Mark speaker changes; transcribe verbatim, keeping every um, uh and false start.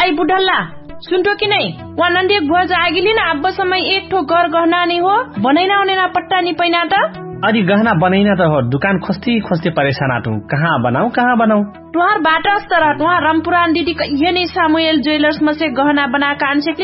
Speaker 1: I बुढ़ल्ला सुनतो कि नहीं वहाँ नंदी एक बुआ जाएगी ना अब समय एक ठो घर गहना नहीं हो बनैना होने ना पट्टा नहीं पैना था
Speaker 2: अरे गहना बनैना तो हो दुकान खोजती खोजती परेशान आटू कहाँ बनाऊ कहाँ बनाऊ
Speaker 1: तुहार बाटा अस्तर तुहार रामपुरान दीदी ये नहीं सामुएल ज्वेलर्स में से गहना बना कान से